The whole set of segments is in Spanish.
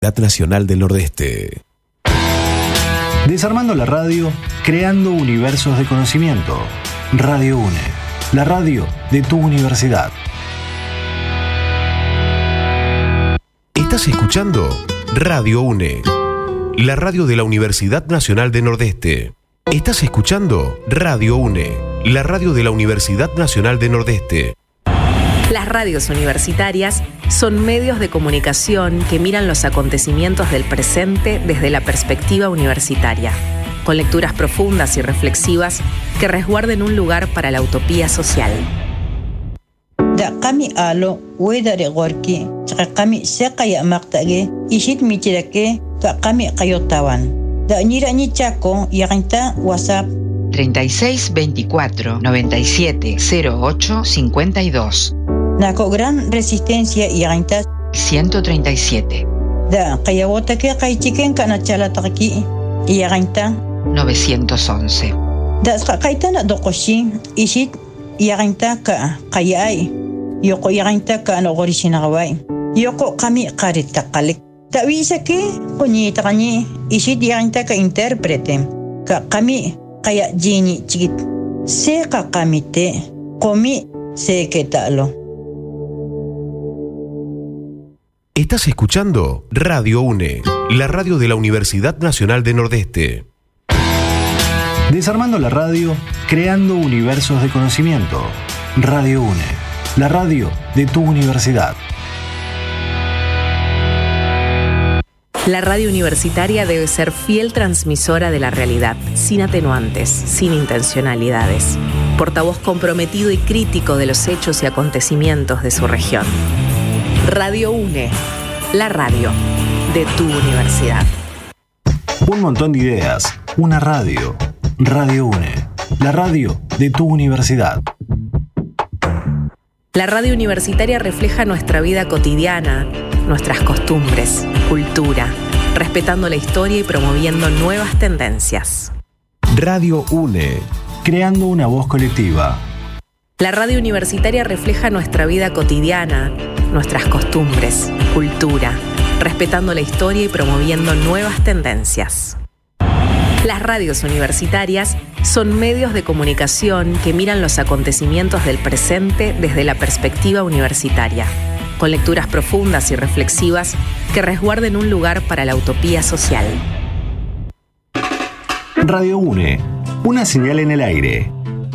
Nacional del Nordeste. Desarmando la radio, creando universos de conocimiento. Radio UNE, la radio de tu universidad. Estás escuchando Radio UNE, la radio de la Universidad Nacional del Nordeste. Estás escuchando Radio UNE, la radio de la Universidad Nacional del Nordeste. Las radios universitarias son medios de comunicación que miran los acontecimientos del presente desde la perspectiva universitaria, con lecturas profundas y reflexivas que resguarden un lugar para la utopía social. Qami alo wedare gorki qami seqaya maqtage ishit michirake qami qayotawan da nirani chaco yaqinta WhatsApp 36 24 97 08 52 Naco Gran Resistencia yaqinta 137 da qayawotake qaychiken kana chalataqki yaqinta 911 da qaitana doqoshi ishit yaqinta qayay Yoko yaqinta kana gorishinaqaway Yoko qami qaritaqalik Tawisake qunitaqani ishit yaqinta ka intérprete ka qami qaya jini chikit seqa qamite qomi seketalo. Estás escuchando Radio UNE, la radio de la Universidad Nacional del Nordeste. Desarmando la radio, creando universos de conocimiento. Radio UNE, la radio de tu universidad. La radio universitaria debe ser fiel transmisora de la realidad, sin atenuantes, sin intencionalidades. Portavoz comprometido y crítico de los hechos y acontecimientos de su región. Radio UNE, la radio de tu universidad. Un montón de ideas, una radio. Radio UNE, la radio de tu universidad. La radio universitaria refleja nuestra vida cotidiana, nuestras costumbres, cultura, respetando la historia y promoviendo nuevas tendencias. Radio UNE, creando una voz colectiva. La radio universitaria refleja nuestra vida cotidiana, nuestras costumbres, cultura, respetando la historia y promoviendo nuevas tendencias. Las radios universitarias son medios de comunicación que miran los acontecimientos del presente desde la perspectiva universitaria, con lecturas profundas y reflexivas que resguarden un lugar para la utopía social. Radio UNE, una señal en el aire.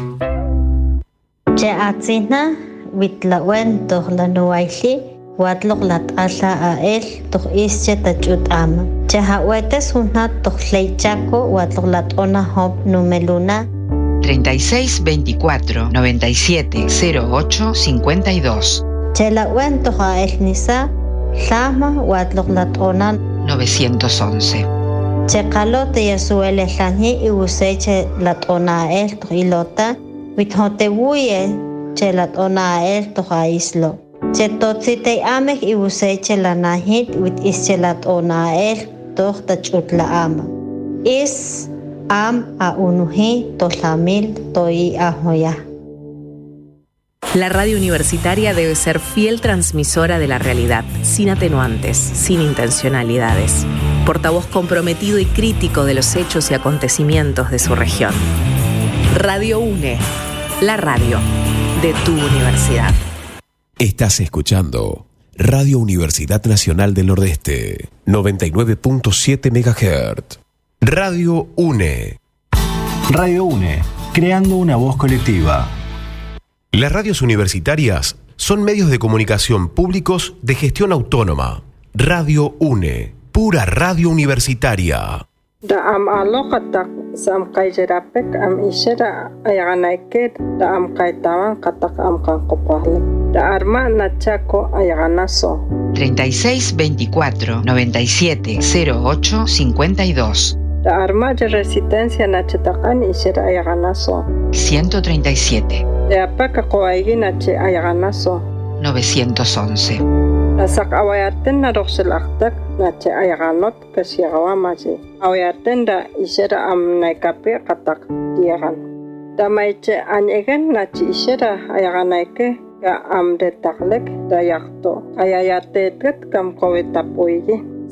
Watloklat asa ael tok ische tachut ama. Chahawete sunat tok leichaco watloklat ona hop numeluna. 36 24 97 08 52 Chelawen tok ael nisa sama watloklat ona 911 Chekalote yasuele lani iuseche lat ona ael tok ilota withote wuye chelat ona ael tok aislo. Chetotzite amek ibuseche la nahit with ischelat onael toch tachutla ama. Is am a unuhi tolamil toi ahoya. La radio universitaria debe ser fiel transmisora de la realidad, sin atenuantes, sin intencionalidades. Portavoz comprometido y crítico de los hechos y acontecimientos de su región. Radio UNE, la radio de tu universidad. Estás escuchando Radio Universidad Nacional del Nordeste, 99.7 MHz. Radio UNE. Radio UNE, creando una voz colectiva. Las radios universitarias son medios de comunicación públicos de gestión autónoma. Radio UNE, pura radio universitaria. Da am aloqatak sam qayjerapek am ishera ayaganaike da am qaytawan qatak am qanqopahle da arma nachaco ayaganaso 36 24 97 08 52 da arma de resistencia nachatakan ishera ayaganaso 137 de apaka qoaigi nache ayaganaso 911 Nasak awayaten na roxelaktak nache ayaganot kasiagawamaji. Awayaten da isera am naikape katak diagan. Da maiche anyegen nache isera ayaganaike ka am detaklek da yakto. Ayayatetet kam kowetapoigi.